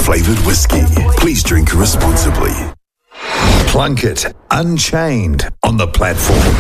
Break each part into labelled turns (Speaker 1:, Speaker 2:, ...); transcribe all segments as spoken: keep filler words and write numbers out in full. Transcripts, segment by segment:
Speaker 1: flavoured whiskey. Please drink responsibly. Plunkett Unchained on the platform.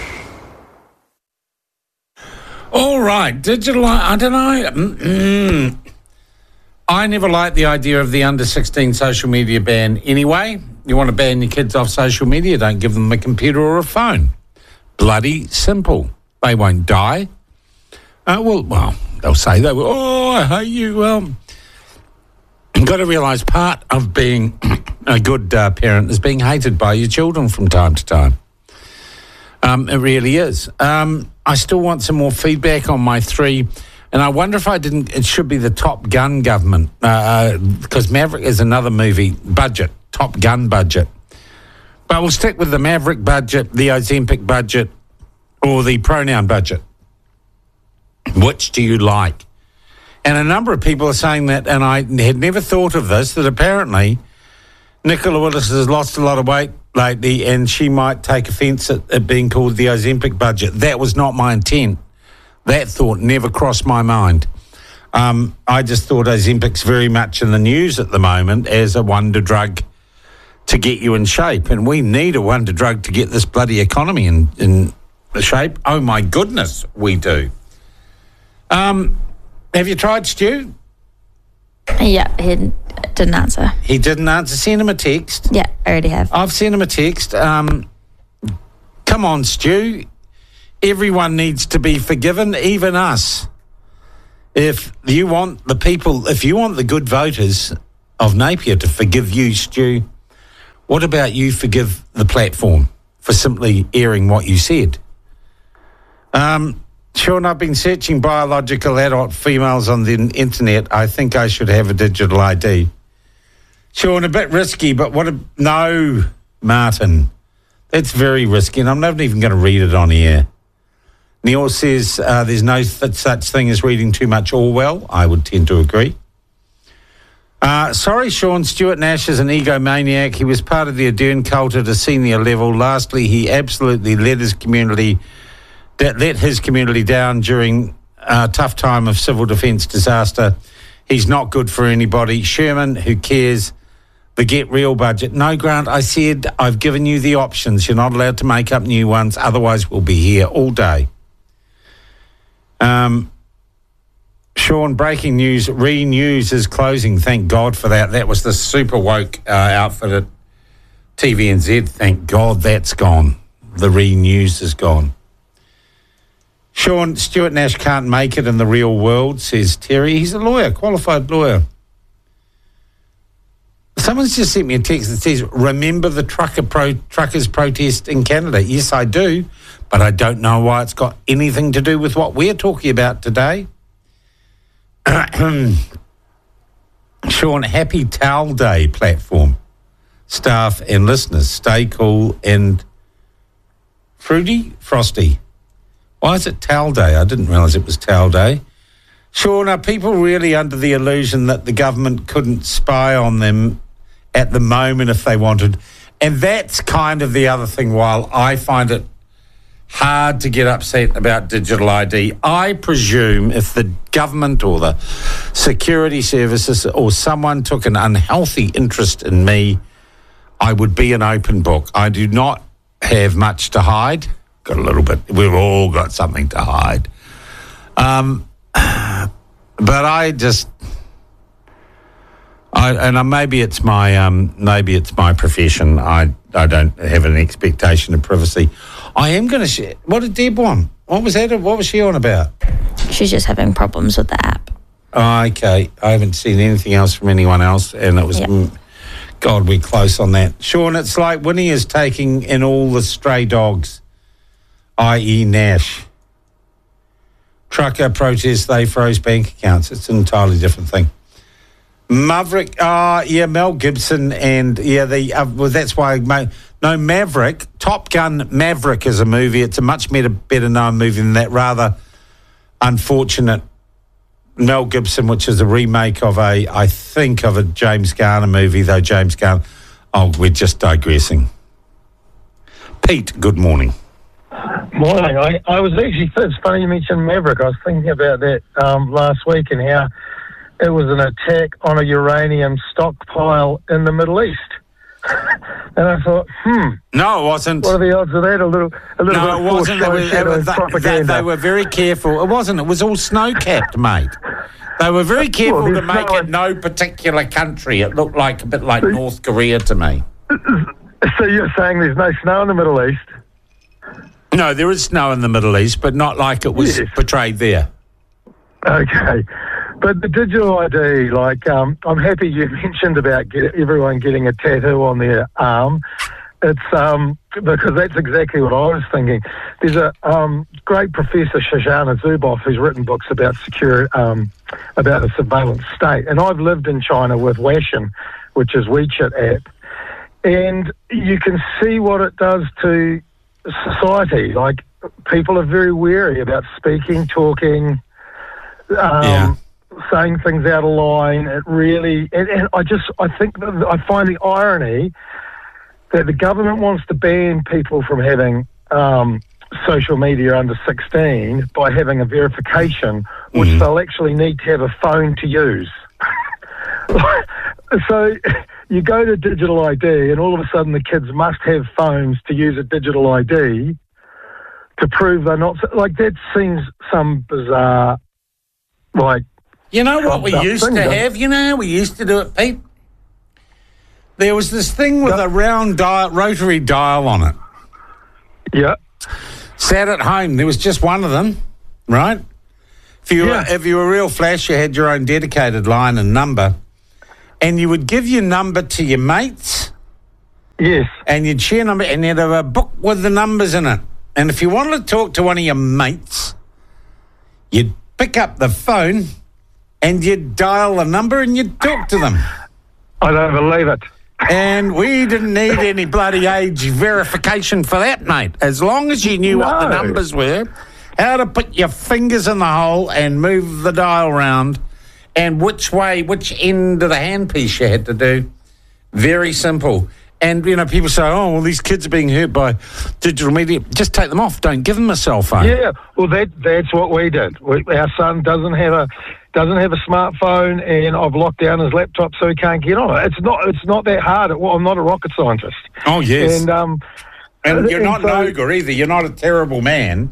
Speaker 2: All right, digital, I don't know. Mm-mm. I never liked the idea of the under sixteen social media ban anyway. You want to ban your kids off social media, don't give them a computer or a phone. Bloody simple. They won't die. Uh, well, well, they'll say they will. Oh, I hate you. Well, you've got to realise part of being a good uh, parent is being hated by your children from time to time. Um, it really is. Um, I still want some more feedback on my three, and I wonder if I didn't, it should be the Top Gun government, uh, because Maverick is another movie, budget, Top Gun budget. But we'll stick with the Maverick budget, the Ozempic budget, or the pronoun budget. Which do you like? And a number of people are saying that, and I had never thought of this, that apparently Nicola Willis has lost a lot of weight lately and she might take offence at it being called the Ozempic budget. That was not my intent. That thought never crossed my mind. Um, I just thought Ozempic's very much in the news at the moment as a wonder drug to get you in shape. And we need a wonder drug to get this bloody economy in, in shape. Oh, my goodness, we do. Um, have you tried, Stu?
Speaker 3: Yeah, he didn't answer.
Speaker 2: He didn't answer. Send him a text.
Speaker 3: Yeah, I already have.
Speaker 2: I've sent him a text. Um, come on, Stu. Everyone needs to be forgiven, even us. If you want the people, if you want the good voters of Napier to forgive you, Stu, what about you forgive the platform for simply airing what you said? Um, Sean, I've been searching biological adult females on the internet. I think I should have a digital I D. Sean, a bit risky, but what a... No, Martin. That's very risky, and I'm not even going to read it on air. Neil says uh, there's no th- such thing as reading too much Orwell. I would tend to agree. Uh, sorry, Sean, Stuart Nash is an egomaniac. He was part of the Ardern cult at a senior level. Lastly, he absolutely led his community, that let his community down during a tough time of civil defence disaster. He's not good for anybody. Sherman, who cares? The Get Real budget. No, Grant, I said I've given you the options. You're not allowed to make up new ones. Otherwise, we'll be here all day. Um, Sean, breaking news. Renews is closing. Thank God for that. That was the super woke uh, outfit at T V N Z. Thank God that's gone. The Renews is gone. Sean, Stuart Nash can't make it in the real world, says Terry. He's a lawyer, qualified lawyer. Someone's just sent me a text that says, remember the trucker pro- truckers protest in Canada? Yes, I do, but I don't know why it's got anything to do with what we're talking about today. Sean, happy Towel Day platform. Staff and listeners, stay cool and fruity, frosty. Why is it Towel Day? I didn't realise it was Towel Day. Sean, are people really under the illusion that the government couldn't spy on them at the moment if they wanted? And that's kind of the other thing, while I find it hard to get upset about digital I D. I presume if the government or the security services or someone took an unhealthy interest in me, I would be an open book. I do not have much to hide. Got a little bit. We've all got something to hide. Um, but I just... I, and uh, maybe it's my um, maybe it's my profession. I I don't have an expectation of privacy. I am going to share. What did Deb want? What was that? What was she on about?
Speaker 3: She's just having problems with the app.
Speaker 2: Oh, okay. I haven't seen anything else from anyone else, and it was.
Speaker 3: Yep.
Speaker 2: Mm, God, we're close on that. Sean, it's like Winnie is taking in all the stray dogs, that is. Nash. Trucker protests, they froze bank accounts. It's an entirely different thing. Maverick, uh, yeah, Mel Gibson, and yeah, the uh, well, that's why. Ma- no, Maverick, Top Gun Maverick is a movie. It's a much better, better known movie than that rather unfortunate Mel Gibson, which is a remake of a, I think, of a James Garner movie, though James Garner. Oh, we're just digressing. Pete, good morning.
Speaker 4: Morning. I, I was actually, it's funny you mentioned Maverick. I was thinking about that um, last week and how it was an attack on a uranium stockpile in the Middle East. And I thought, hmm.
Speaker 2: No, it wasn't.
Speaker 4: What are the odds of that? A little, a little
Speaker 2: No,
Speaker 4: bit
Speaker 2: it wasn't. It was, it
Speaker 4: foreshadowing
Speaker 2: was, they,
Speaker 4: propaganda.
Speaker 2: they, they were very careful. It wasn't. It was all snow-capped, mate. They were very careful
Speaker 4: Well,
Speaker 2: to
Speaker 4: there's
Speaker 2: make
Speaker 4: no-
Speaker 2: it no particular country. It looked like a bit like North Korea to me.
Speaker 4: So you're saying there's no snow in the Middle East?
Speaker 2: No, there is snow in the Middle East, but not like it was
Speaker 4: Yes.
Speaker 2: portrayed there.
Speaker 4: Okay. But the digital I D, like, um, I'm happy you mentioned about get, everyone getting a tattoo on their arm. It's um, because that's exactly what I was thinking. There's a um, great professor, Shoshana Zuboff, who's written books about secure, um, about the surveillance state. And I've lived in China with Weixin, which is WeChat app. And you can see what it does to society. Like, people are very wary about speaking, talking, um,
Speaker 2: Yeah.
Speaker 4: saying things out of line. It really, and, and I just, I think, that I find the irony that the government wants to ban people from having um, social media under sixteen by having a verification, which
Speaker 2: Mm.
Speaker 4: they'll actually need to have a phone to use. So you go to digital I D and all of a sudden the kids must have phones to use a digital I D to prove they're not... Like, that seems some bizarre, like...
Speaker 2: You know what we
Speaker 4: Trumped up
Speaker 2: used
Speaker 4: thing,
Speaker 2: to
Speaker 4: don't-
Speaker 2: have? You know how we used to do it, Pete? There was this thing with
Speaker 4: Yeah.
Speaker 2: a round dial, rotary dial on it.
Speaker 4: Yeah.
Speaker 2: Sat at home. There was just one of them, right? If you,
Speaker 4: Yeah.
Speaker 2: were, if you were real flash, you had your own dedicated line and number. And you would give your number to your mates
Speaker 4: Yes.
Speaker 2: and you'd share number and you'd have a book with the numbers in it. And if you wanted to talk to one of your mates, you'd pick up the phone and you'd dial the number and you'd talk to them.
Speaker 4: I don't believe it.
Speaker 2: And we didn't need any bloody age verification for that, mate. As long as you knew what the
Speaker 4: No.
Speaker 2: numbers were, how to put your fingers in the hole and move the dial round, and which way, which end of the handpiece you had to do. Very simple. And, you know, people say, oh, well, these kids are being hurt by digital media. Just take them off. Don't give them a cell phone.
Speaker 4: Yeah, well, that that's what we did. We, our son doesn't have a doesn't have a smartphone, and I've locked down his laptop so he can't get on it. It's not it's not that hard. Well, I'm not a rocket scientist.
Speaker 2: Oh, yes.
Speaker 4: And um,
Speaker 2: And you're
Speaker 4: and
Speaker 2: not
Speaker 4: so-
Speaker 2: an ogre either. You're not a terrible man.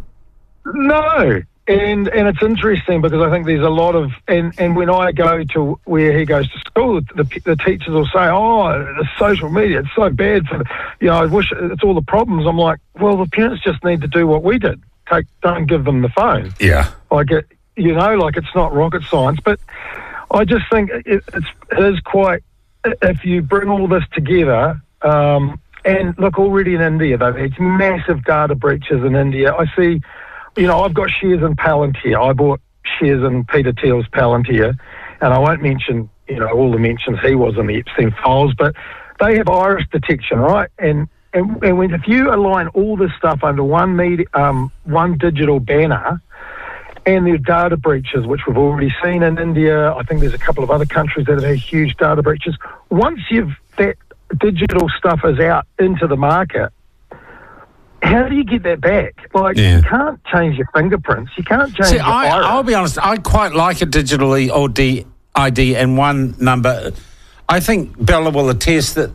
Speaker 4: no. And and it's interesting because I think there's a lot of and, and when I go to where he goes to school, the the teachers will say, "Oh, the social media, it's so bad for the, you know, I wish it's all the problems." I'm like, well, the parents just need to do what we did. Take don't give them the phone.
Speaker 2: Yeah.
Speaker 4: Like it, you know, like it's not rocket science. But I just think it, it's it is quite. If you bring all this together, um, and look, already in India, though, it's massive data breaches in India. I see. You know, I've got shares in Palantir. I bought shares in Peter Thiel's Palantir, and I won't mention, you know, all the mentions he was in the Epstein files, but they have iris detection, right? And and, and when, if you align all this stuff under one media, um, one digital banner, and their data breaches, which we've already seen in India, I think there's a couple of other countries that have had huge data breaches. Once you've that digital stuff is out into the market, how do you get that back? Like,
Speaker 2: Yeah.
Speaker 4: you can't change your fingerprints. You can't change
Speaker 2: See,
Speaker 4: your
Speaker 2: I,
Speaker 4: iris.
Speaker 2: I'll be honest, I quite like a digital E or D I D and one number. I think Bella will attest that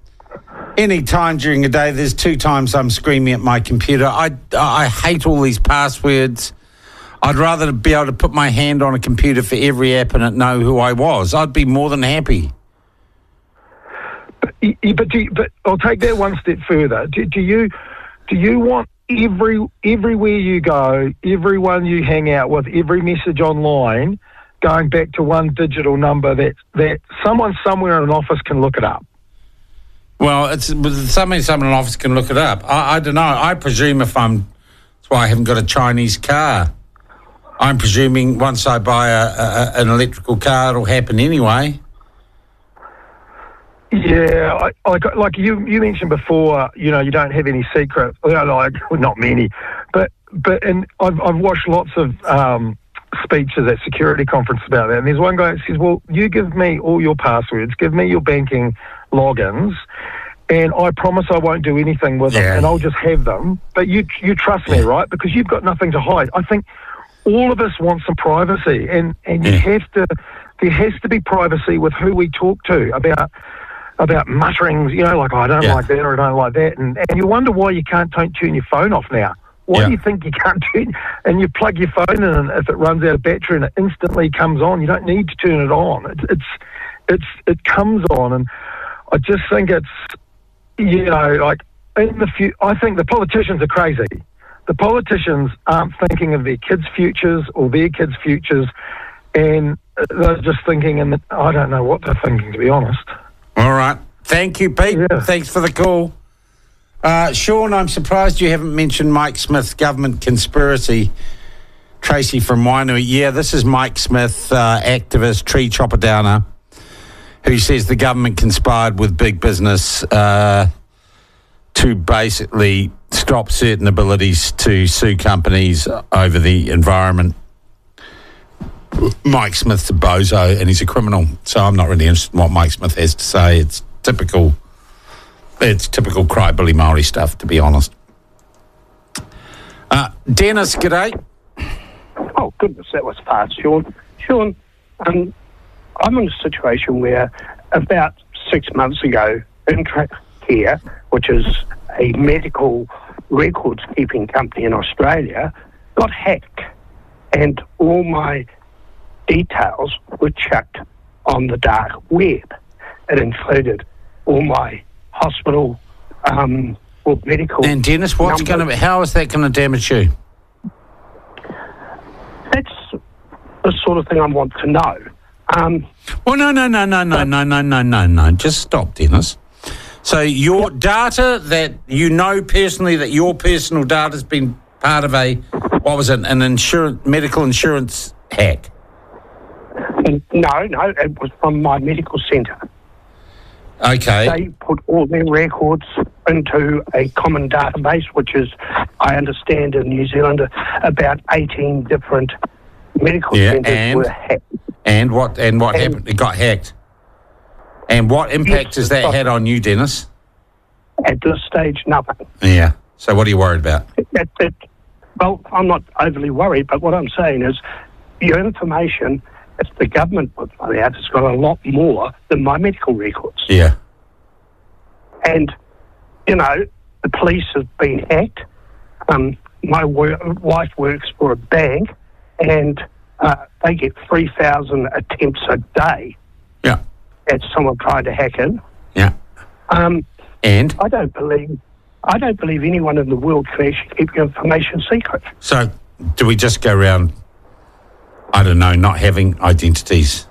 Speaker 2: any time during a day, there's two times I'm screaming at my computer. I, I hate all these passwords. I'd rather be able to put my hand on a computer for every app and it know who I was. I'd be more than happy.
Speaker 4: But, y- but, do you, but I'll take that one step further. Do, do you do you want every everywhere you go, everyone you hang out with, every message online, going back to one digital number that that someone somewhere in an office can look it up?
Speaker 2: Well, it's something someone in an office can look it up. I, I don't know. I presume if I'm... That's why I haven't got a Chinese car. I'm presuming once I buy a, a, an electrical car, it'll happen anyway.
Speaker 4: Yeah, I, like like you you mentioned before, you know, you don't have any secrets. You know, like well, not many, but but and I've I've watched lots of um, speeches at security conferences about that. And there's one guy that says, "Well, you give me all your passwords, give me your banking logins, and I promise I won't do anything with
Speaker 2: Yeah.
Speaker 4: them, and I'll just have them. But you you trust me, right? Because you've got nothing to hide." I think all of us want some privacy, and and you
Speaker 2: Yeah.
Speaker 4: have to there has to be privacy with who we talk to about about mutterings, you know, like, oh, I don't
Speaker 2: Yeah.
Speaker 4: like that or I don't like that. And, and you wonder why you can't don't turn your phone off now. Why
Speaker 2: Yeah.
Speaker 4: do you think you can't turn, and you plug your phone in, and if it runs out of battery and it instantly comes on, you don't need to turn it on. It's, it's, it's it comes on, and I just think it's, you know, like, in the few, I think the politicians are crazy. The politicians aren't thinking of their kids' futures or their kids' futures, and they're just thinking, and I don't know what they're thinking, to be honest.
Speaker 2: All right. Thank you, Pete.
Speaker 4: Yeah.
Speaker 2: Thanks for the call. Uh, Sean, I'm surprised you haven't mentioned Mike Smith's government conspiracy. Tracy from Wainui. Yeah, this is Mike Smith, uh, activist, tree chopper downer, who says the government conspired with big business uh, to basically stop certain abilities to sue companies over the environment. Mike Smith's a bozo and he's a criminal, so I'm not really interested in what Mike Smith has to say. It's typical, it's typical crybilly Māori stuff, to be honest. Uh, Dennis, g'day.
Speaker 5: Oh, goodness, that was fast, Sean. Sean, um, I'm in a situation where about six months ago, IntraCare, which is a medical records-keeping company in Australia, got hacked, and all my details were chucked on the dark web. It included all my hospital um, or medical...
Speaker 2: And Dennis, what's going to? How is that going to damage you?
Speaker 5: That's the sort of thing I want to know. Um,
Speaker 2: Well, no, no, no, no, no, no, no, no, no, no. Just stop, Dennis. So your data that you know personally, that your personal data has been part of a, what was it, an insurance, medical insurance hack?
Speaker 5: no, no, it was from my medical centre.
Speaker 2: Okay.
Speaker 5: They put all their records into a common database, which is, I understand, in New Zealand, about eighteen different medical
Speaker 2: Yeah,
Speaker 5: centres
Speaker 2: and?
Speaker 5: were hacked.
Speaker 2: And what? And what
Speaker 5: And-
Speaker 2: happened? It got hacked. And what impact
Speaker 5: Yes,
Speaker 2: has that
Speaker 5: it's
Speaker 2: had on you, Dennis?
Speaker 5: At this stage, nothing.
Speaker 2: Yeah. So what are you worried about?
Speaker 5: It, it, well, I'm not overly worried, but what I'm saying is your information, if the government puts money out, it's got a lot more than my medical records.
Speaker 2: Yeah.
Speaker 5: And, you know, the police have been hacked. Um, my wor- wife works for a bank, and uh, they get three thousand attempts a day
Speaker 2: Yeah.
Speaker 5: at someone trying to hack in.
Speaker 2: Yeah.
Speaker 5: Um,
Speaker 2: And
Speaker 5: I don't believe I don't believe anyone in the world can actually keep your information secret.
Speaker 2: so, do we just go around? I don't know, not having identities.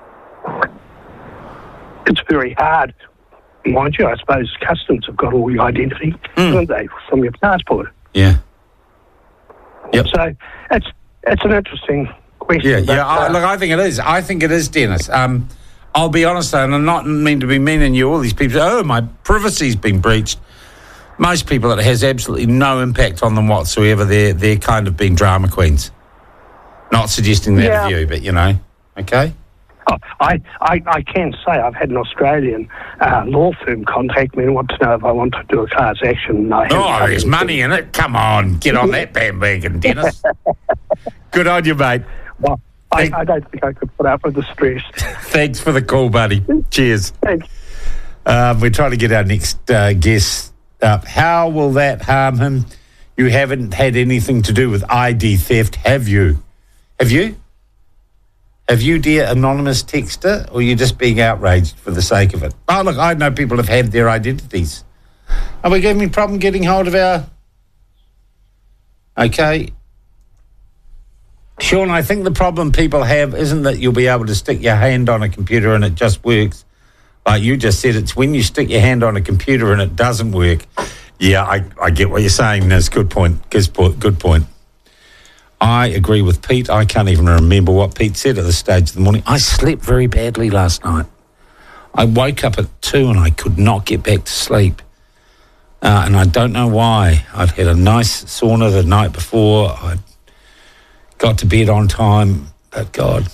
Speaker 5: It's very hard. Mind you, I suppose customs have got all your identity, haven't they, from your passport.
Speaker 2: Yeah. Yep.
Speaker 5: So it's it's an interesting question.
Speaker 2: Yeah,
Speaker 5: but,
Speaker 2: yeah. I,
Speaker 5: uh,
Speaker 2: look, I think it is. I think it is, Dennis. Um, I'll be honest, though, and I'm not mean to be mean in you. All these people say, oh, my privacy's been breached. Most people, it has absolutely no impact on them whatsoever. They're, they're kind of being drama queens. Not suggesting that
Speaker 5: Yeah.
Speaker 2: of you, but, you know, okay?
Speaker 5: Oh, I, I, I can say I've had an Australian uh, law firm contact me and want to know if I want to do a class action. And I haven't
Speaker 2: Oh,
Speaker 5: done
Speaker 2: there's
Speaker 5: anything.
Speaker 2: money in it. Come on, get on that bandwagon, Dennis. Good on you, mate.
Speaker 5: Well, I, I don't think I could put up with the stress.
Speaker 2: Thanks for the call, buddy. Cheers.
Speaker 5: Thanks.
Speaker 2: Um, we're trying to get our next uh, guest up. How will that harm him? You haven't had anything to do with I D theft, have you? Have you? Have you, dear anonymous texter, or are you just being outraged for the sake of it? Oh, look, I know people have had their identities. Are we giving me a problem getting hold of our... Okay. Sean, I think the problem people have isn't that you'll be able to stick your hand on a computer and it just works. Like you just said, it's when you stick your hand on a computer and it doesn't work. Yeah, I, I get what you're saying. That's a good point. Good point. Good point. I agree with Pete. I can't even remember what Pete said at this stage of the morning. I slept very badly last night. I woke up at two and I could not get back to sleep. Uh, and I don't know why. I'd had a nice sauna the night before. I got to bed on time, but God.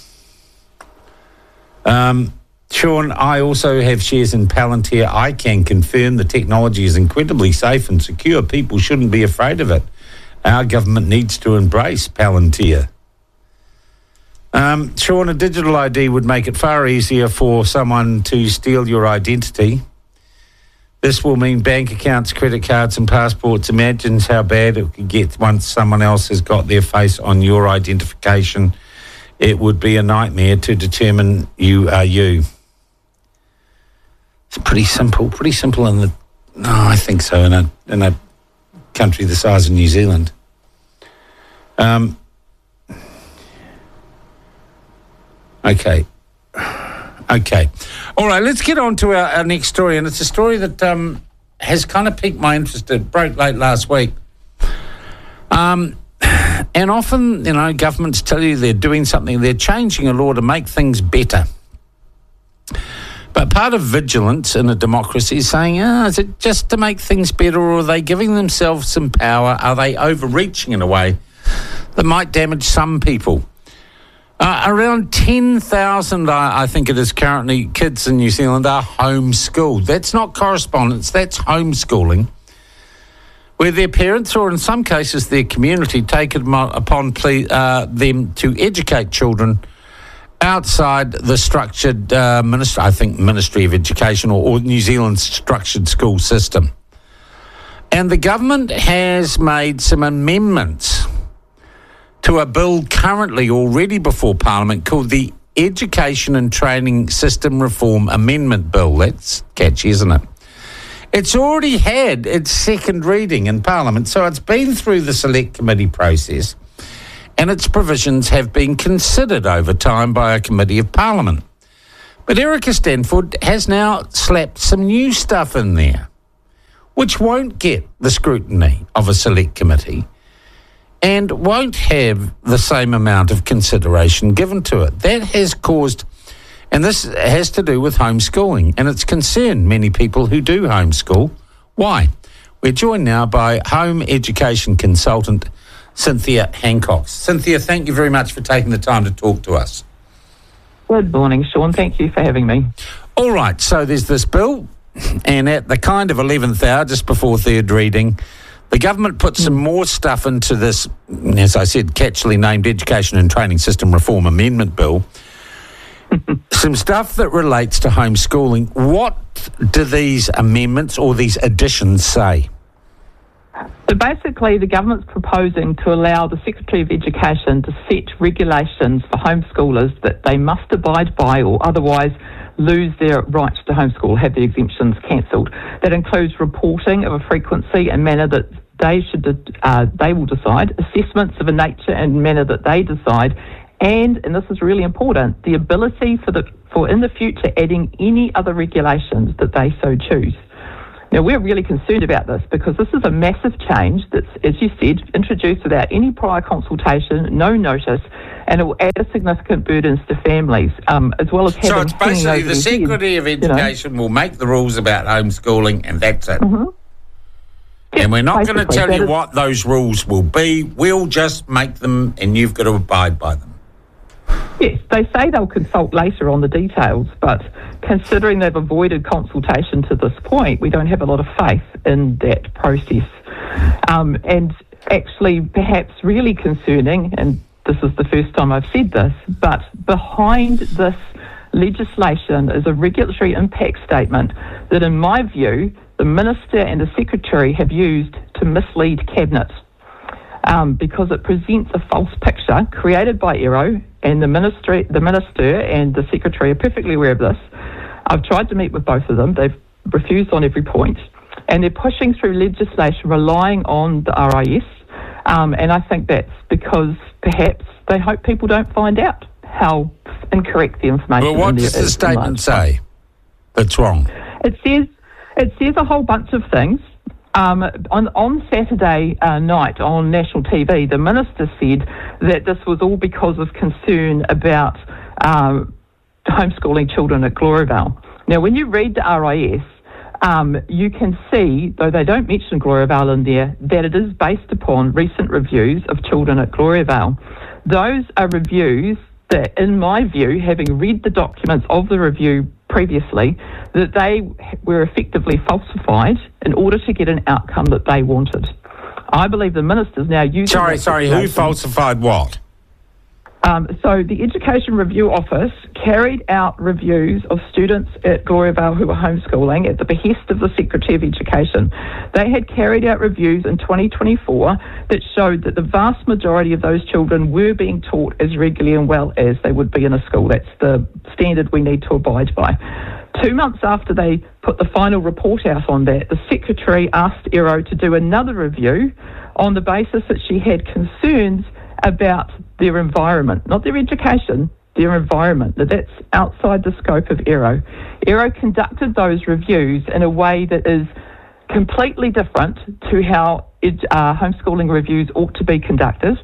Speaker 2: Um, Sean, I also have shares in Palantir. I can confirm the technology is incredibly safe and secure. People shouldn't be afraid of it. Our government needs to embrace Palantir. Um, Sean, a digital I D would make it far easier for someone to steal your identity. This will mean bank accounts, credit cards and passports. Imagine how bad it could get once someone else has got their face on your identification. It would be a nightmare to determine you are you. It's pretty simple, pretty simple in the... No, I think so, in a, in a country the size of New Zealand. Um... Okay. Okay. All right, let's get on to our, our next story, and it's a story that um, has kind of piqued my interest. It broke late last week. Um, and often, you know, governments tell you they're doing something, they're changing a law to make things better. But part of vigilance in a democracy is saying, ah, is it just to make things better, or are they giving themselves some power? Are they overreaching in a way that might damage some people? Uh, around ten thousand, I, I think it is currently, kids in New Zealand are homeschooled. That's not correspondence, that's homeschooling, where their parents, or in some cases their community, take it upon ple- uh, them to educate children outside the structured, uh, ministry, I think, Ministry of Education or, or New Zealand's structured school system. And the government has made some amendments to a bill currently already before Parliament called the Education and Training System Reform Amendment Bill. That's catchy, isn't it? It's already had its second reading in Parliament, so it's been through the Select Committee process, and its provisions have been considered over time by a Committee of Parliament. But Erica Stanford has now slapped some new stuff in there, which won't get the scrutiny of a Select Committee and won't have the same amount of consideration given to it. That has caused, and this has to do with homeschooling, and it's concerned many people who do homeschool. Why? We're joined now by home education consultant Cynthia Hancock. Cynthia, thank you very much for taking the time to talk to us.
Speaker 6: Good morning, Sean. Thank you for having me.
Speaker 2: All right, so there's this bill, and at the kind of eleventh hour, just before third reading, the government put some more stuff into this, as I said, catchily named Education and Training System Reform Amendment Bill. Some stuff that relates to homeschooling. What do these amendments or these additions say?
Speaker 6: So basically, the government's proposing to allow the Secretary of Education to set regulations for homeschoolers that they must abide by or otherwise lose their rights to homeschool, have the exemptions cancelled. That includes reporting of a frequency and manner that they should uh, they will decide, assessments of a nature and manner that they decide, and, and this is really important, the ability for the for in the future adding any other regulations that they so choose. Now, we're really concerned about this because this is a massive change that's, as you said, introduced without any prior consultation, no notice, and it will add significant burdens to families, um, as well as having...
Speaker 2: So it's basically the Secretary of Education you know. will make the rules about homeschooling, and that's it.
Speaker 6: Mm-hmm.
Speaker 2: And we're not going to tell you
Speaker 6: is...
Speaker 2: what those rules will be. We'll just make them, and you've got to abide by them.
Speaker 6: Yes, they say they'll consult later on the details, but considering they've avoided consultation to this point, we don't have a lot of faith in that process. Um, and actually, perhaps really concerning, and this is the first time I've said this, but behind this legislation is a regulatory impact statement that, in my view, the Minister and the Secretary have used to mislead Cabinet. Um, because it presents a false picture created by E R O, and the ministry, the Minister and the Secretary are perfectly aware of this. I've tried to meet with both of them. They've refused on every point, and they're pushing through legislation relying on the R I S, um, and I think that's because perhaps they hope people don't find out how incorrect the information
Speaker 2: Well, what
Speaker 6: in there
Speaker 2: does the
Speaker 6: is.
Speaker 2: statement say that's wrong?
Speaker 6: It says, it says a whole bunch of things. Um, on, on Saturday uh, night on national T V, the Minister said that this was all because of concern about um, homeschooling children at Gloriavale. Now, when you read the R I S, um, you can see, though they don't mention Gloriavale in there, that it is based upon recent reviews of children at Gloriavale. Those are reviews that, in my view, having read the documents of the review previously, that they were effectively falsified in order to get an outcome that they wanted. I believe the Minister's now using...
Speaker 2: Sorry, sorry, who falsified what?
Speaker 6: Um, so the Education Review Office carried out reviews of students at Gloriavale who were homeschooling at the behest of the Secretary of Education. They had carried out reviews in twenty twenty-four that showed that the vast majority of those children were being taught as regularly and well as they would be in a school. That's the standard we need to abide by. Two months after they put the final report out on that, the Secretary asked E R O to do another review on the basis that she had concerns about their environment, not their education, their environment, that that's outside the scope of E R O. E R O conducted those reviews in a way that is completely different to how it, uh, homeschooling reviews ought to be conducted,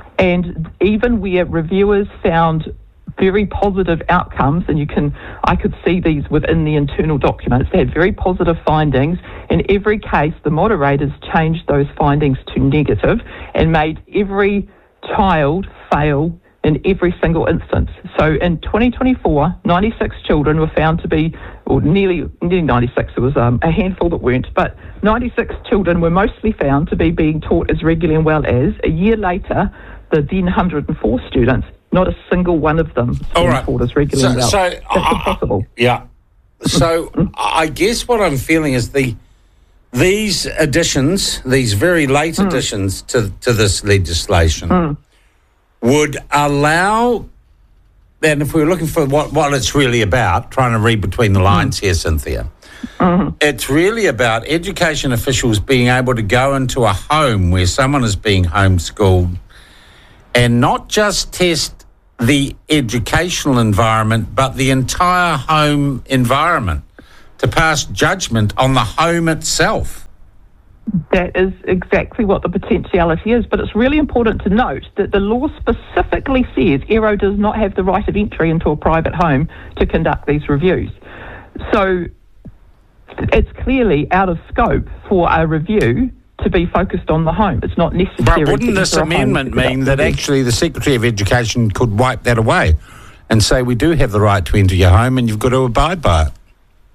Speaker 6: and even where reviewers found very positive outcomes, and you can, I could see these within the internal documents. They had very positive findings. In every case, the moderators changed those findings to negative and made every child fail in every single instance. So in twenty twenty-four, ninety-six children were found to be, or nearly, nearly ninety-six, there was um, a handful that weren't, but ninety-six children were mostly found to be being taught as regularly and well as. A year later, the then one hundred four students, not a single one of them being
Speaker 2: right.
Speaker 6: taught as regularly
Speaker 2: So-
Speaker 6: and well.
Speaker 2: so,
Speaker 6: That's
Speaker 2: uh,
Speaker 6: impossible.
Speaker 2: Yeah. So I guess what I'm feeling is the these additions, these very late
Speaker 6: Mm.
Speaker 2: additions to to this legislation,
Speaker 6: Mm.
Speaker 2: would allow. And if we were looking for what, what it's really about, trying to read between the lines here, Cynthia,
Speaker 6: Mm-hmm.
Speaker 2: it's really about education officials being able to go into a home where someone is being homeschooled and not just test the educational environment, but the entire home environment to pass judgment on the home itself.
Speaker 6: That is exactly what the potentiality is, but it's really important to note that the law specifically says E R O does not have the right of entry into a private home to conduct these reviews. So it's clearly out of scope for a review to be focused on the home. It's not necessary.
Speaker 2: But wouldn't
Speaker 6: to
Speaker 2: this
Speaker 6: enter a home
Speaker 2: amendment
Speaker 6: to conduct
Speaker 2: mean that
Speaker 6: reviews.
Speaker 2: actually the Secretary of Education could wipe that away and say we do have the right to enter your home and you've got to abide by it?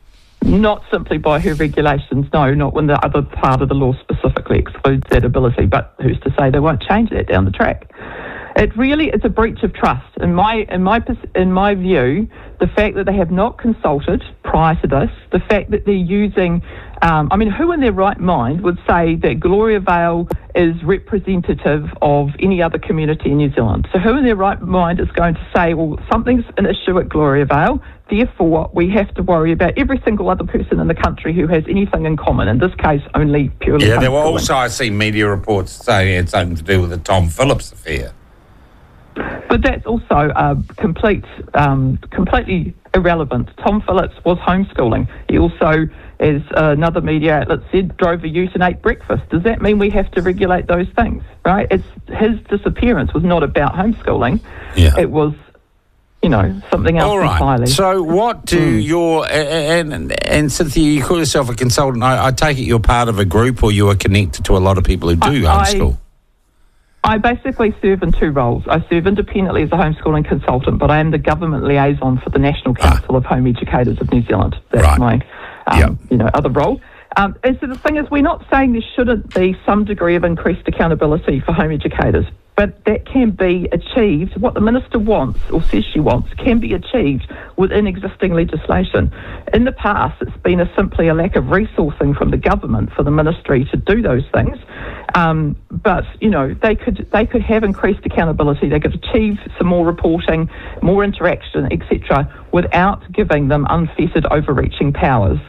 Speaker 6: Not simply by her regulations, no, not when the other part of the law specifically excludes that ability, but who's to say they won't change that down the track? It really is a breach of trust. In my, in my, in my view, the fact that they have not consulted prior to this, the fact that they're using, um, I mean, who in their right mind would say that Gloriavale is representative of any other community in New Zealand? So who in their right mind is going to say, well, something's an issue at Gloriavale, therefore we have to worry about every single other person in the country who has anything in common, in this case only purely
Speaker 2: Yeah, there were
Speaker 6: homeschooling.
Speaker 2: also, I see media reports saying it's something to do with the Tom Phillips affair.
Speaker 6: But that's also uh, complete, um, completely irrelevant. Tom Phillips was homeschooling. He also, as another media outlet said, drove a ute and ate breakfast. Does that mean we have to regulate those things, right? It's, his disappearance was not about homeschooling.
Speaker 2: Yeah.
Speaker 6: It was, you know, something else
Speaker 2: All right.
Speaker 6: entirely.
Speaker 2: So what do your... And, and, and Cynthia, you call yourself a consultant. I, I take it you're part of a group or you are connected to a lot of people who do
Speaker 6: I-
Speaker 2: homeschool.
Speaker 6: I basically serve in two roles. I serve independently as a homeschooling consultant, but I am the government liaison for the National Council of Home Educators of New Zealand. That's
Speaker 2: Right.
Speaker 6: my, um,
Speaker 2: Yep.
Speaker 6: you know, other role. Um, and so the thing is, we're not saying there shouldn't be some degree of increased accountability for home educators, but that can be achieved. What the Minister wants, or says she wants, can be achieved within existing legislation. In the past, it's been a, simply a lack of resourcing from the government for the ministry to do those things. Um, but, you know, they could they could have increased accountability. They could achieve some more reporting, more interaction, et cetera, without giving them unfettered overreaching powers.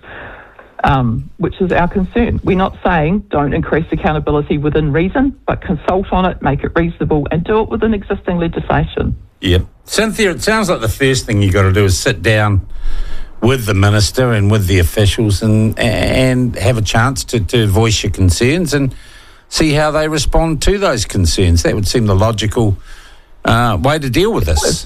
Speaker 6: Um, which is our concern. We're not saying don't increase accountability within reason, but consult on it, make it reasonable, and do it within existing legislation.
Speaker 2: Yep. Cynthia, it sounds like the first thing you've got to do is sit down with the minister and with the officials and and have a chance to, to voice your concerns and see how they respond to those concerns. That would seem the logical uh, way to deal with this.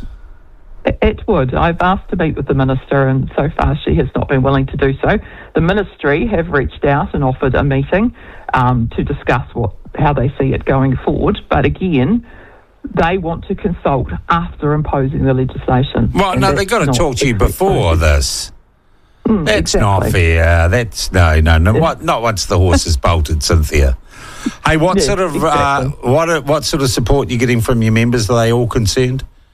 Speaker 6: It would. I've asked to meet with the Minister, and so far she has not been willing to do so. The Ministry have reached out and offered a meeting um, to discuss what how they see it going forward. But again, they want to consult after imposing the legislation.
Speaker 2: Well,
Speaker 6: And
Speaker 2: no,
Speaker 6: that's
Speaker 2: they've got to
Speaker 6: not
Speaker 2: talk to you
Speaker 6: acceptable.
Speaker 2: before this.
Speaker 6: Mm,
Speaker 2: That's
Speaker 6: exactly.
Speaker 2: not fair. That's no, no, no. What? Not once the horse is bolted, Cynthia. Hey, what
Speaker 6: Yes,
Speaker 2: sort of
Speaker 6: exactly.
Speaker 2: uh, what what sort of support are you getting from your members? Are they all concerned?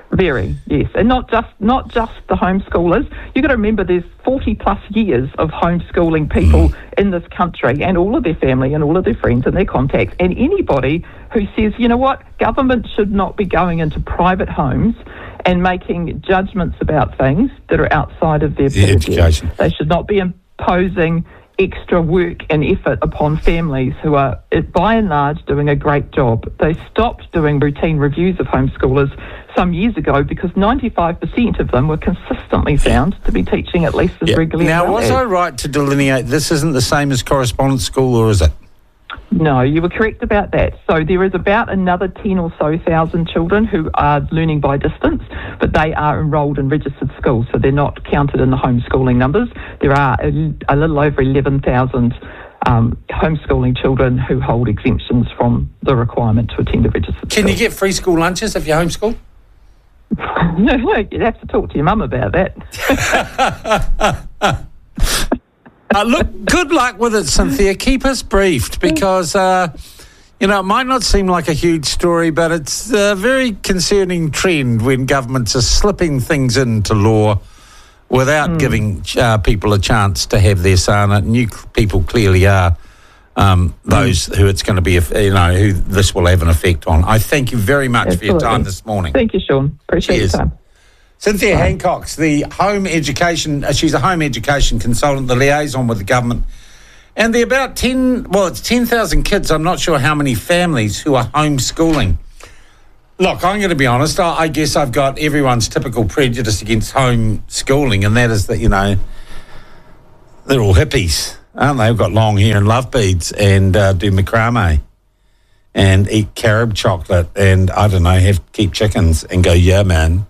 Speaker 6: Very, yes. And not just not just the homeschoolers. You've got to remember there's forty plus years of homeschooling people in this country, and all of their family and all of their friends and their contacts. And anybody who says, you know what, government should not be going into private homes and making judgments about things that are outside of their
Speaker 2: The
Speaker 6: purview.
Speaker 2: education.
Speaker 6: They should not be imposing extra work and effort upon families who are, by and large, doing a great job. They stopped doing routine reviews of homeschoolers some years ago because ninety-five percent of them were consistently found to be teaching at least as
Speaker 2: Yeah.
Speaker 6: regularly
Speaker 2: Now,
Speaker 6: as well
Speaker 2: was
Speaker 6: as.
Speaker 2: I right to delineate this isn't the same as correspondence school, or is it?
Speaker 6: No, you were correct about that. So there is about another ten or so thousand children who are learning by distance, but they are enrolled in registered schools, so they're not counted in the homeschooling numbers. There are a, a little over eleven thousand um, homeschooling children who hold exemptions from the requirement to attend a registered
Speaker 2: Can
Speaker 6: school.
Speaker 2: you get free school lunches if you homeschool?
Speaker 6: No, you'd have to talk to your mum about that.
Speaker 2: Uh, look, good luck with it, Cynthia. Keep us briefed because, uh, you know, it might not seem like a huge story, but it's a very concerning trend when governments are slipping things into law without mm. giving uh, people a chance to have their say on it. And you people clearly are um, those mm. who it's going to be, you know, who this will have an effect on. I thank you very much
Speaker 6: Absolutely.
Speaker 2: for your time this morning.
Speaker 6: Thank you, Sean. Appreciate
Speaker 2: Cheers.
Speaker 6: your time.
Speaker 2: Cynthia Hancock's the home education, uh, she's a home education consultant, the liaison with the government. And there are about ten, well, it's ten thousand kids, I'm not sure how many families who are homeschooling. Look, I'm going to be honest, I, I guess I've got everyone's typical prejudice against homeschooling, and that is that, you know, they're all hippies, aren't they? They've got long hair and love beads and uh, do macrame and eat carob chocolate and, I don't know, have keep chickens and go, yeah, man.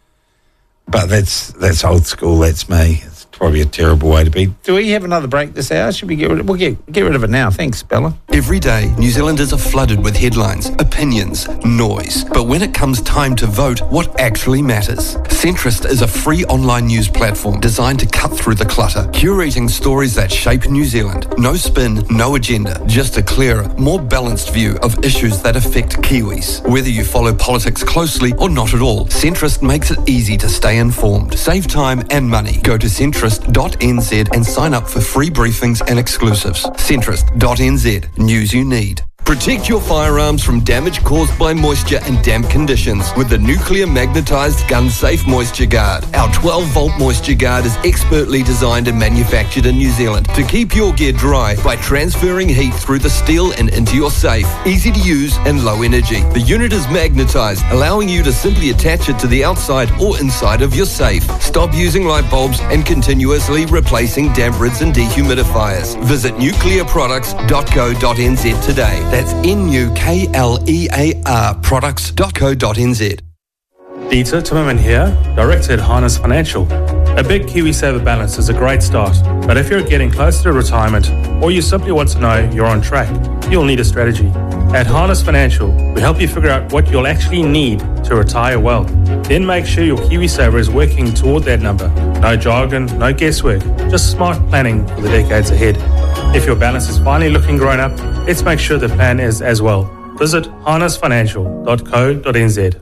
Speaker 2: But that's that's old school. That's me. It's probably a terrible way to be. Do we have another break this hour? Should we get rid of it? We'll get, get rid of it now. Thanks, Bella.
Speaker 7: Every day, New Zealanders are flooded with headlines, opinions, noise. But when it comes time to vote, what actually matters? Centrist is a free online news platform designed to cut through the clutter, curating stories that shape New Zealand. No spin, no agenda, just a clearer, more balanced view of issues that affect Kiwis. Whether you follow politics closely or not at all, Centrist makes it easy to stay informed. Save time and money. Go to centrist dot n z and sign up for free briefings and exclusives. centrist dot n z. News you need. Protect your firearms from damage caused by moisture and damp conditions with the nuclear magnetized gun safe moisture guard. Our twelve volt moisture guard is expertly designed and manufactured in New Zealand to keep your gear dry by transferring heat through the steel and into your safe. Easy to use and low energy. The unit is magnetized, allowing you to simply attach it to the outside or inside of your safe. Stop using light bulbs and continuously replacing damp rids and dehumidifiers. Visit nuclear products dot co dot n z today. That's N U K L E A R products dot co dot n z.
Speaker 8: Dieter Timmerman here, Director at Harness Financial. A big KiwiSaver balance is a great start, but if you're getting close to retirement or you simply want to know you're on track, you'll need a strategy. At Harness Financial, we help you figure out what you'll actually need to retire well. Then make sure your KiwiSaver is working toward that number. No jargon, no guesswork, just smart planning for the decades ahead. If your balance is finally looking grown up, let's make sure the plan is as well. Visit harness financial dot co dot n z.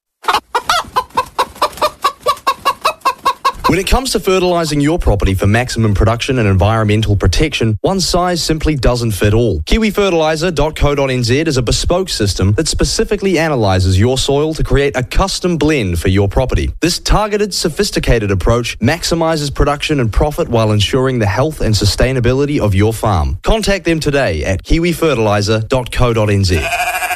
Speaker 9: When it comes to fertilising your property for maximum production and environmental protection, one size simply doesn't fit all. kiwi fertiliser dot co dot n z is a bespoke system that specifically analyses your soil to create a custom blend for your property. This targeted, sophisticated approach maximises production and profit while ensuring the health and sustainability of your farm. Contact them today at kiwi fertiliser dot co dot n z.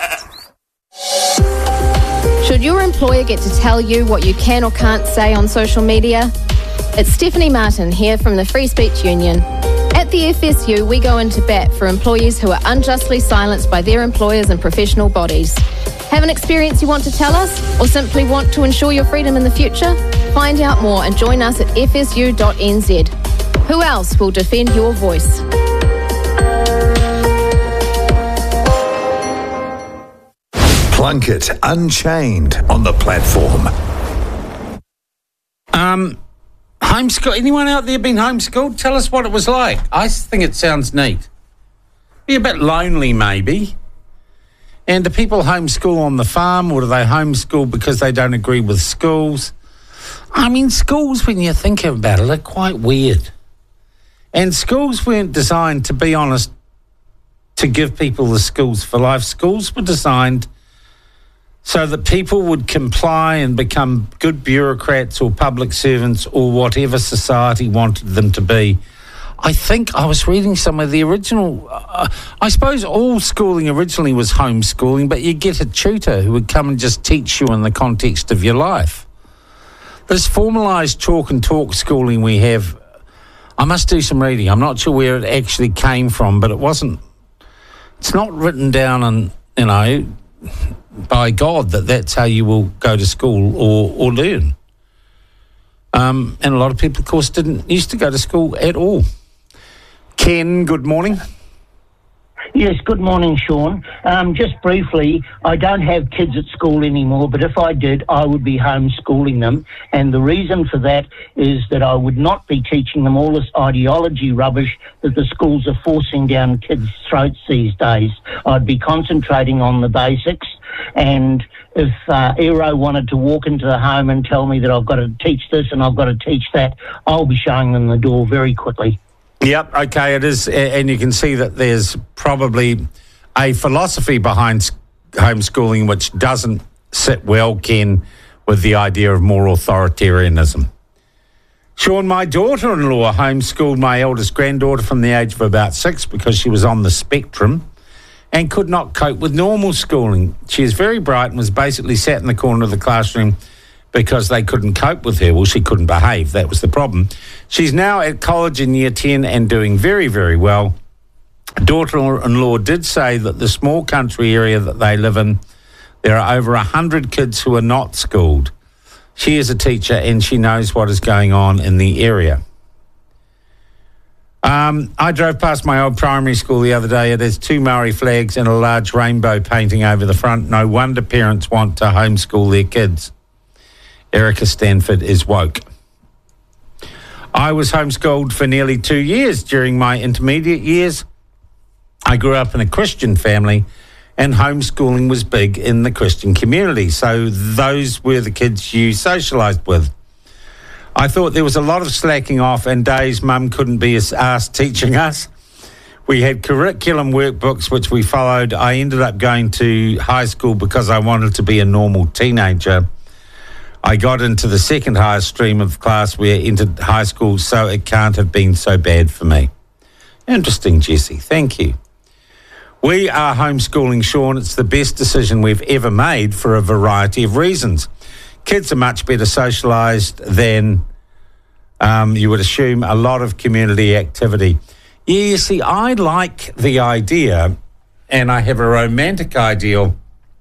Speaker 10: Should your employer get to tell you what you can or can't say on social media? It's Stephanie Martin here from the Free Speech Union. At the F S U, we go into bat for employees who are unjustly silenced by their employers and professional bodies. Have an experience you want to tell us, or simply want to ensure your freedom in the future? Find out more and join us at f s u dot n z. Who else will defend your voice?
Speaker 1: Plunkett Unchained on the platform.
Speaker 2: Um, homeschool. Anyone out there been homeschooled? Tell us what it was like. I think it sounds neat. Be a bit lonely, maybe. And do people homeschool on the farm, or do they homeschool because they don't agree with schools? I mean, schools, when you think about it, are quite weird. And schools weren't designed, to be honest, to give people the skills for life. Schools were designed so that people would comply and become good bureaucrats or public servants or whatever society wanted them to be. I think I was reading some of the original, uh, I suppose all schooling originally was homeschooling, but you get a tutor who would come and just teach you in the context of your life. This formalised chalk and talk schooling we have, I must do some reading. I'm not sure where it actually came from, but it wasn't, it's not written down and, you know, by God that that's how you will go to school or, or learn. Um, and a lot of people, of course, didn't used to go to school at all. Ken, good morning.
Speaker 11: Yes, good morning, Sean. Um, just briefly, I don't have kids at school anymore, but if I did, I would be homeschooling them. And the reason for that is that I would not be teaching them all this ideology rubbish that the schools are forcing down kids' throats these days. I'd be concentrating on the basics. And if uh, Aero wanted to walk into the home and tell me that I've got to teach this and I've got to teach that, I'll be showing them the door very quickly.
Speaker 2: Yep, okay, it is, and you can see that there's probably a philosophy behind homeschooling which doesn't sit well, Ken, with the idea of more authoritarianism. Sean, my daughter-in-law homeschooled my eldest granddaughter from the age of about six because she was on the spectrum and could not cope with normal schooling. She is very bright and was basically sat in the corner of the classroom because they couldn't cope with her. Well, she couldn't behave. That was the problem. She's now at college in year ten and doing very, very well. Daughter-in-law did say that the small country area that they live in, there are over one hundred kids who are not schooled. She is a teacher and she knows what is going on in the area. Um, I drove past my old primary school the other day. It has two Maori flags and a large rainbow painting over the front. No wonder parents want to homeschool their kids. Erica Stanford is woke. I was homeschooled for nearly two years during my intermediate years. I grew up in a Christian family and homeschooling was big in the Christian community. So those were the kids you socialised with. I thought there was a lot of slacking off and days mum couldn't be as asked teaching us. We had curriculum workbooks which we followed. I ended up going to high school because I wanted to be a normal teenager. I got into the second highest stream of class where I entered high school, so it can't have been so bad for me. Interesting, Jesse. Thank you. We are homeschooling, Sean. It's the best decision we've ever made for a variety of reasons. Kids are much better socialised than um, you would assume, a lot of community activity. Yeah, you see, I like the idea, and I have a romantic ideal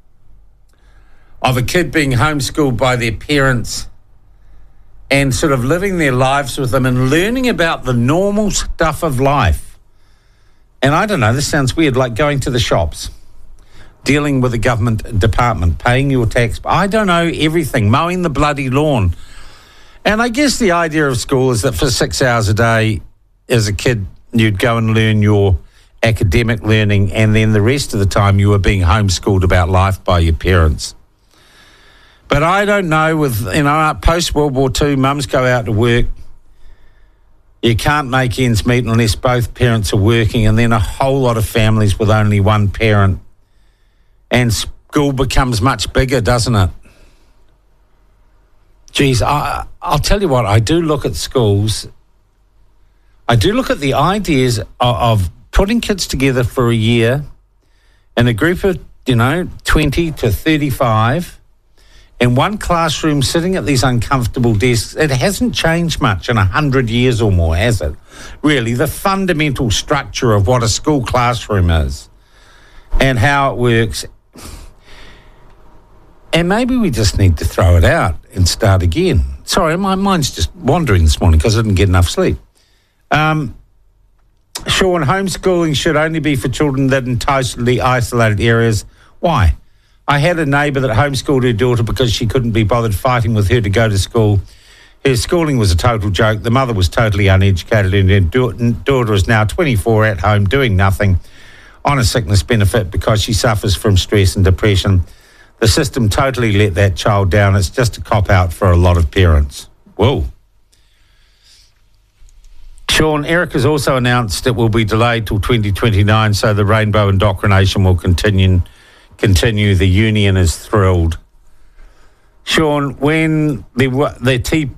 Speaker 2: of a kid being homeschooled by their parents and sort of living their lives with them and learning about the normal stuff of life. And I don't know, this sounds weird, like going to the shops, dealing with a government department, paying your tax. I don't know, everything, mowing the bloody lawn. And I guess the idea of school is that for six hours a day as a kid, you'd go and learn your academic learning, and then the rest of the time you were being homeschooled about life by your parents. But I don't know, with, you know, post-World War Two, mums go out to work. You can't make ends meet unless both parents are working, and then a whole lot of families with only one parent. And school becomes much bigger, doesn't it? Geez, I, I'll tell you what, I do look at schools. I do look at the ideas of, of putting kids together for a year in a group of, you know, twenty to thirty-five, in one classroom sitting at these uncomfortable desks. It hasn't changed much in a hundred years or more, has it? Really, the fundamental structure of what a school classroom is and how it works. And maybe we just need to throw it out and start again. Sorry, my mind's just wandering this morning because I didn't get enough sleep. Um, Sean, homeschooling should only be for children that in totally isolated areas. Why? I had a neighbour that homeschooled her daughter because she couldn't be bothered fighting with her to go to school. Her schooling was a total joke. The mother was totally uneducated and her daughter is now twenty-four at home doing nothing. on a sickness benefit because she suffers from stress and depression. The system totally let that child down. It's just a cop-out for a lot of parents. Whoa. Sean, Eric has also announced it will be delayed till twenty twenty-nine, so the rainbow indoctrination will continue. Continue. The union is thrilled. Sean, when the the Tea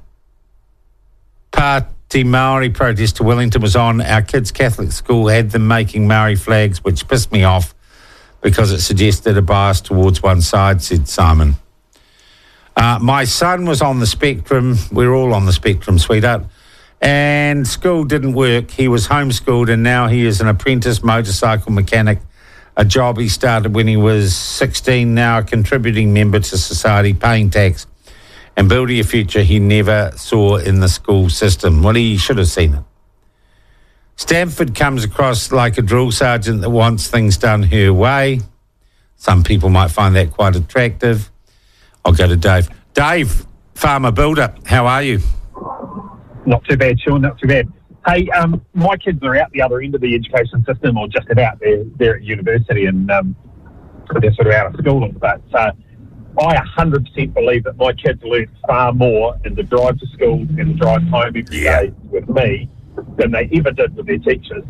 Speaker 2: Party Maori protest to Wellington was on, our kids' Catholic school had them making Maori flags, which pissed me off because it suggested a bias towards one side, said Simon. Uh, my son was on the spectrum. We're all on the spectrum, sweetheart. And school didn't work. He was homeschooled, and now he is an apprentice motorcycle mechanic, a job he started when he was sixteen, now a contributing member to society, paying tax and building a future he never saw in the school system. Well, he should have seen it. Stanford comes across like a drill sergeant that wants things done her way. Some people might find that quite attractive. I'll go to Dave. Dave, farmer builder, how are you?
Speaker 12: Not too bad, Sean, not too bad. Hey, um, my kids are out the other end of the education system, or just about. They're, they're at university and um, they're sort of out of schooling. But uh, I one hundred percent believe that my kids learn far more in the drive to school and the drive home every day with me than they ever did with their teachers.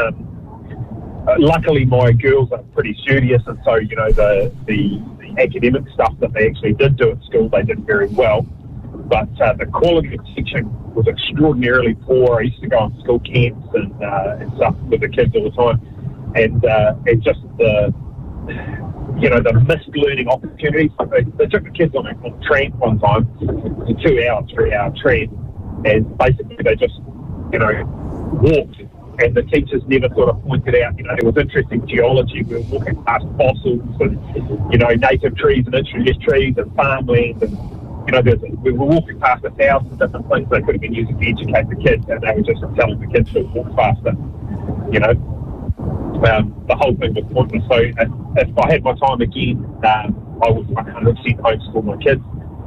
Speaker 12: Um, uh, luckily, my girls are pretty studious, and so, you know, the, the, the academic stuff that they actually did do at school, they did very well. But uh, the quality of teaching was extraordinarily poor. I used to go on school camps and, uh, and stuff with the kids all the time. And, uh, and just the, you know, the missed learning opportunities. They, they took the kids on a, on a train one time, a two-hour, three-hour train, and basically they just, you know, walked. And the teachers never sort of pointed out, you know, there was interesting geology. We were walking past fossils and, you know, native trees and introduced trees and farmland and, you know, there's, we were walking past a thousand different things they could have been using to educate the kids, and they were just telling the kids to walk faster. You know, um, the whole thing was pointless. So uh, if I had my time again, um, I would one hundred percent homeschool my kids.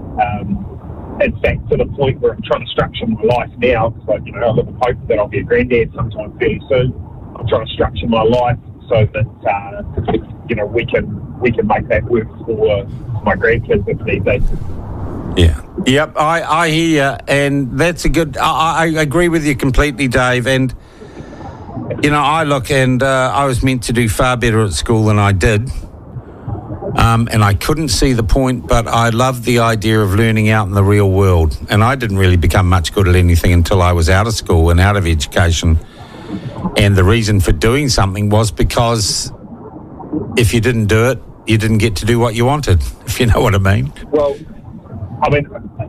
Speaker 12: Um, in fact, to the point where I'm trying to structure my life now, because, you know, I live in hope that I'll be a granddad sometime fairly soon. I'm trying to structure my life so that, uh, you know, we can we can make that work for my grandkids if need be.
Speaker 2: Yeah. Yep, I, I hear you, and that's a good... I, I agree with you completely, Dave, and, you know, I look and uh, I was meant to do far better at school than I did, um, and I couldn't see the point, but I loved the idea of learning out in the real world, and I didn't really become much good at anything until I was out of school and out of education, and the reason for doing something was because if you didn't do it, you didn't get to do what you wanted, if you know what I mean.
Speaker 12: Well... I mean,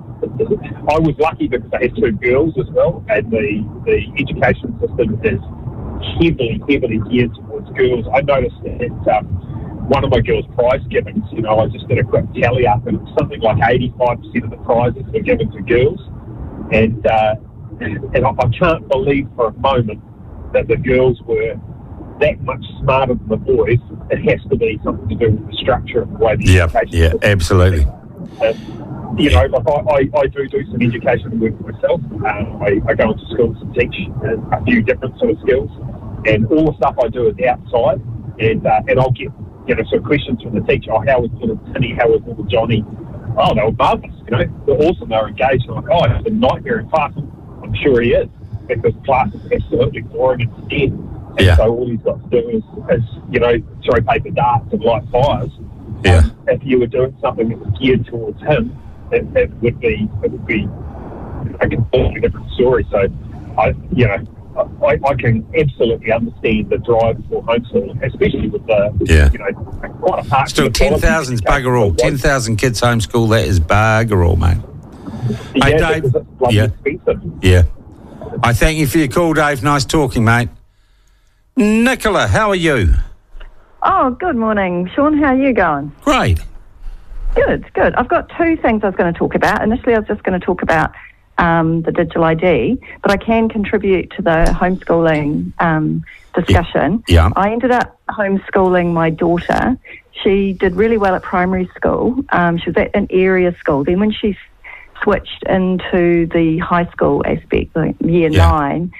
Speaker 12: I was lucky because I had two girls as well, and the, the education system is heavily, heavily geared towards girls. I noticed that um, one of my girls' prize givings, you know, I just did a quick tally up, and something like eighty-five percent of the prizes were given to girls. And, uh, and I, I can't believe for a moment that the girls were that much smarter than the boys. It has to be something to do with the structure and the way the
Speaker 2: yeah,
Speaker 12: education
Speaker 2: yeah,
Speaker 12: system
Speaker 2: absolutely.
Speaker 12: is. You know, like I, I, I do do some education work myself. Um, I, I go into schools and teach uh, a few different sort of skills, and all the stuff I do is outside. And uh, and I'll get, you know, sort of questions from the teacher. Oh, how was little Tinny? How was little Johnny? Oh, they were marvellous. You know, they're awesome. They were engaged. I'm like, oh, it's a nightmare in class. I'm sure he is, because class is absolutely boring and dead. And
Speaker 2: yeah.
Speaker 12: so all he's got to do is, is, you know, throw paper darts and light fires.
Speaker 2: Yeah.
Speaker 12: Um, if you were doing something that was geared towards him, It, it would be it would be a completely different story. So, I you know I, I can absolutely understand the drive for homeschooling, especially with the
Speaker 2: yeah.
Speaker 12: you know quite a part.
Speaker 2: Still, ten thousand is bugger all. Ten thousand kids homeschool. That is bugger all, mate.
Speaker 12: Yeah,
Speaker 2: hey, Dave.
Speaker 12: It's bloody
Speaker 2: Yeah.
Speaker 12: expensive.
Speaker 2: Yeah. I thank you for your call, Dave. Nice talking, mate. Nicola, how are you?
Speaker 13: Oh, good morning, Sean. How are you going?
Speaker 2: Great.
Speaker 13: Good, good. I've got two things I was going to talk about. Initially, I was just going to talk about um, the digital I D, but I can contribute to the homeschooling um, discussion.
Speaker 2: Yeah.
Speaker 13: I ended up homeschooling my daughter. She did really well at primary school. Um, she was at an area school. Then when she switched into the high school aspect, like year
Speaker 2: Yeah.
Speaker 13: nine,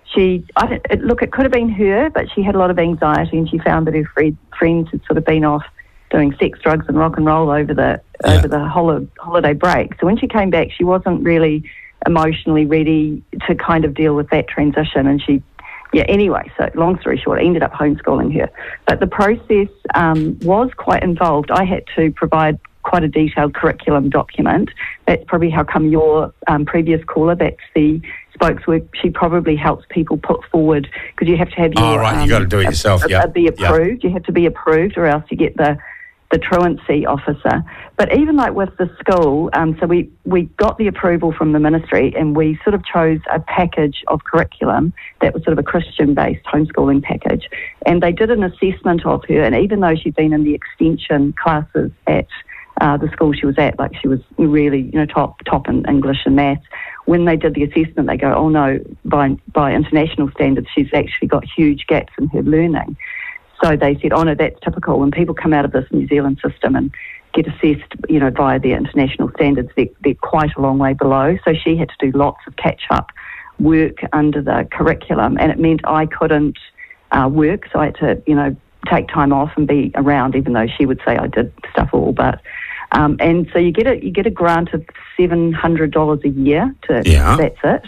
Speaker 13: she, I don't, it, look, it could have been her, but she had a lot of anxiety, and she found that her friend, friends had sort of been off doing sex, drugs, and rock and roll over the yeah. over the hol- holiday break. So when she came back, she wasn't really emotionally ready to kind of deal with that transition, and she, yeah. Anyway, so long story short, I ended up homeschooling her. But the process um, was quite involved. I had to provide quite a detailed curriculum document. That's probably how come your um, previous caller, that's the spokeswork, she probably helps people put forward, because you have to have your...
Speaker 2: Oh, right,
Speaker 13: um,
Speaker 2: you got to do it yourself, yeah.
Speaker 13: Be approved. Yeah. You have to be approved, or else you get the, the truancy officer. But even like with the school, um, so we, we got the approval from the ministry, and we sort of chose a package of curriculum that was sort of a Christian-based homeschooling package. And they did an assessment of her, and even though she'd been in the extension classes at uh, the school she was at, like she was really, you know, top top in English and maths, when they did the assessment, they go, oh no, by by international standards, she's actually got huge gaps in her learning. So they said, oh no, that's typical. When people come out of this New Zealand system and get assessed, you know, via their international standards, they're, they're quite a long way below. So she had to do lots of catch-up work under the curriculum, and it meant I couldn't uh, work, so I had to, you know, take time off and be around, even though she would say I did stuff all, but... Um, and so you get a you get a grant of seven hundred dollars a year to
Speaker 2: yeah.
Speaker 13: that's it.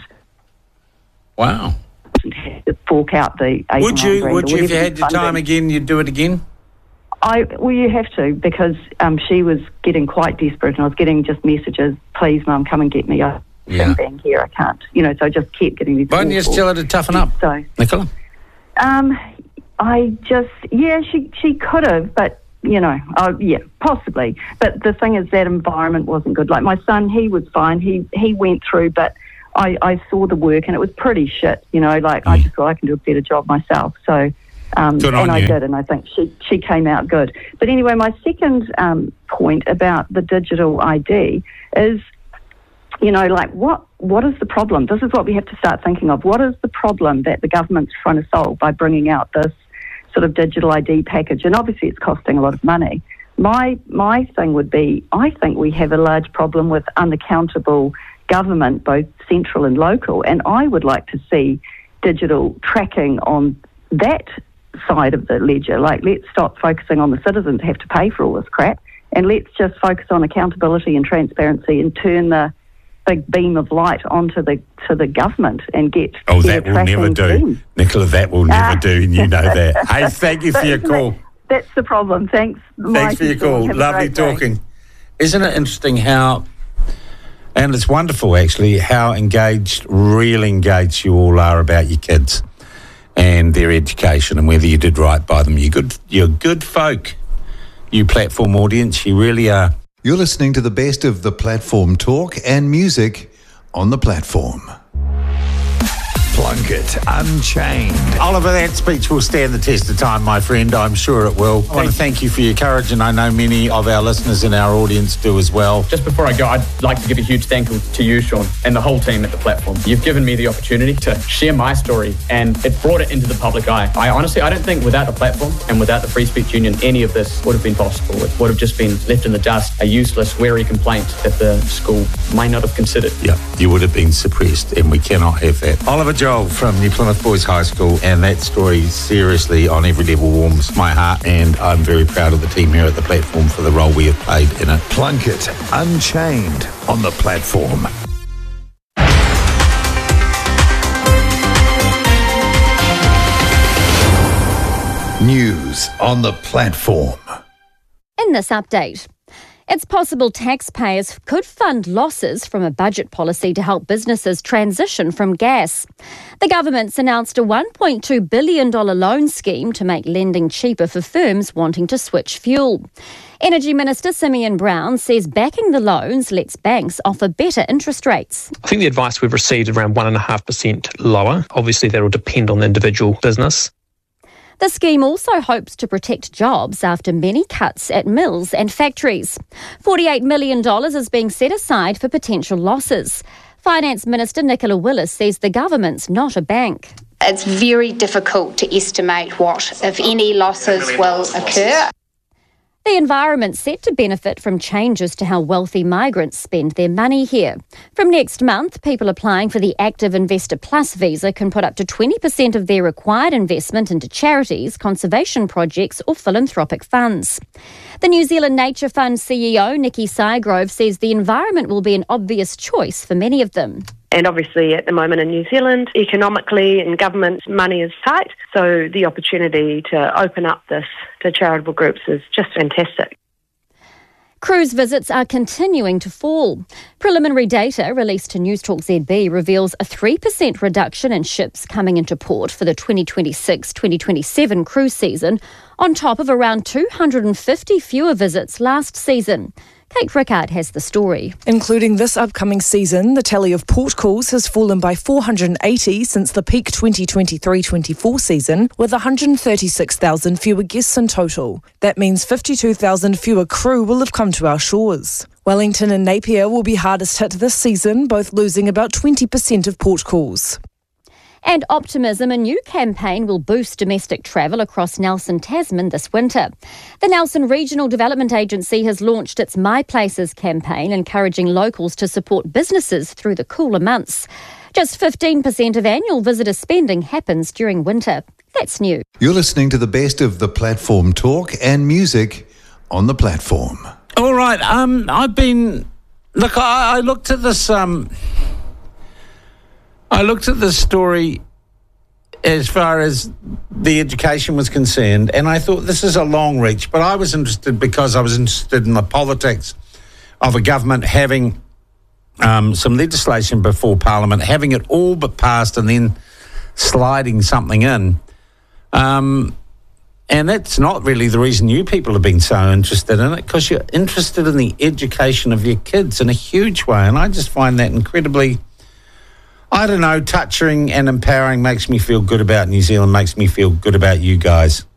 Speaker 2: Wow.
Speaker 13: To fork out the eight
Speaker 2: would you would you if you had your time again, you'd do it again?
Speaker 13: I well, you have to, because um, she was getting quite desperate, and I was getting just messages, please, Mum, come and get me. I
Speaker 2: yeah.
Speaker 13: being here, I can't. You know, so I just kept getting these.
Speaker 2: Why didn't you still had to toughen up,
Speaker 13: so,
Speaker 2: Nicola?
Speaker 13: Um, I just yeah, she she could have, but. You know, uh, yeah, possibly. But the thing is, that environment wasn't good. Like my son, he was fine. He he went through, but I, I saw the work, and it was pretty shit. You know, like mm. I just thought I can do a better job myself. So, um,
Speaker 2: good
Speaker 13: and
Speaker 2: on
Speaker 13: I
Speaker 2: you.
Speaker 13: did, and I think she she came out good. But anyway, my second um, point about the digital I D is, you know, like what what is the problem? This is what we have to start thinking of. What is the problem that the government's trying to solve by bringing out this sort of digital I D package? And obviously it's costing a lot of money. My my thing would be, I think we have a large problem with unaccountable government, both central and local, and I would like to see digital tracking on that side of the ledger. Like, let's stop focusing on the citizens who have to pay for all this crap, and let's just focus on accountability and transparency and turn the big beam of light onto the to the government and get
Speaker 2: oh that will never do
Speaker 13: team.
Speaker 2: Nicola, that will never
Speaker 13: Ah.
Speaker 2: do, and you know that. Hey, thank you for your call.
Speaker 13: That, that's the problem. Thanks
Speaker 2: Thanks
Speaker 13: Mike,
Speaker 2: for your call.
Speaker 13: have a
Speaker 2: Lovely
Speaker 13: great day.
Speaker 2: talking. Isn't it interesting how, and it's wonderful actually, how engaged, real engaged you all are about your kids and their education, and whether you did right by them. You're good, you're good folk, you platform audience, you really are.
Speaker 1: You're listening to the best of the platform talk and music on the platform. Plunkett Unchained.
Speaker 2: Oliver, that speech will stand the test of time, my friend. I'm sure it will. I want to thank you for your courage, and I know many of our listeners in our audience do as well.
Speaker 14: Just before I go, I'd like to give a huge thank you to you, Sean, and the whole team at the platform. You've given me the opportunity to share my story, and it brought it into the public eye. I honestly, I don't think without the platform and without the Free Speech Union, any of this would have been possible. It would have just been left in the dust, a useless, wary complaint that the school might not have considered.
Speaker 2: Yeah, you would have been suppressed, and we cannot have that. Oliver Joel from New Plymouth Boys High School, and that story seriously on every level warms my heart, and I'm very proud of the team here at the platform for the role we have played in it.
Speaker 1: Plunkett Unchained on the platform. News on the platform.
Speaker 15: In this update, it's possible taxpayers could fund losses from a budget policy to help businesses transition from gas. The government's announced a one point two billion dollars loan scheme to make lending cheaper for firms wanting to switch fuel. Energy Minister Simeon Brown says backing the loans lets banks offer better interest rates.
Speaker 16: I think the advice we've received is around one point five percent lower. Obviously, that will depend on the individual business.
Speaker 15: The scheme also hopes to protect jobs after many cuts at mills and factories. forty-eight million dollars is being set aside for potential losses. Finance Minister Nicola Willis says the government's not a bank.
Speaker 17: It's very difficult to estimate what, if any, losses will occur.
Speaker 15: The environment's set to benefit from changes to how wealthy migrants spend their money here. From next month, people applying for the Active Investor Plus visa can put up to twenty percent of their required investment into charities, conservation projects or philanthropic funds. The New Zealand Nature Fund C E O, Nikki Sygrove, says the environment will be an obvious choice for many of them.
Speaker 17: And obviously at the moment in New Zealand, economically and government money is tight, so the opportunity to open up this to charitable groups is just fantastic.
Speaker 15: Cruise visits are continuing to fall. Preliminary data released to Newstalk Z B reveals a three percent reduction in ships coming into port for the twenty twenty-six twenty twenty-seven cruise season, on top of around two hundred fifty fewer visits last season. Kate Rickard has the story.
Speaker 18: Including this upcoming season, the tally of port calls has fallen by four hundred eighty since the peak twenty twenty-three twenty-four season, with one hundred thirty-six thousand fewer guests in total. That means fifty-two thousand fewer crew will have come to our shores. Wellington and Napier will be hardest hit this season, both losing about twenty percent of port calls.
Speaker 15: And optimism, a new campaign will boost domestic travel across Nelson, Tasman this winter. The Nelson Regional Development Agency has launched its My Places campaign, encouraging locals to support businesses through the cooler months. Just fifteen percent of annual visitor spending happens during winter. That's new.
Speaker 1: You're listening to the best of the platform talk and music on the platform.
Speaker 2: All right, um, I've been... Look, I, I looked at this... Um, I looked at this story as far as the education was concerned, and I thought this is a long reach, but I was interested because I was interested in the politics of a government having um, some legislation before Parliament, having it all but passed and then sliding something in. Um, and that's not really the reason you people have been so interested in it, because you're interested in the education of your kids in a huge way, and I just find that incredibly... I don't know, touching and empowering makes me feel good about New Zealand, makes me feel good about you guys.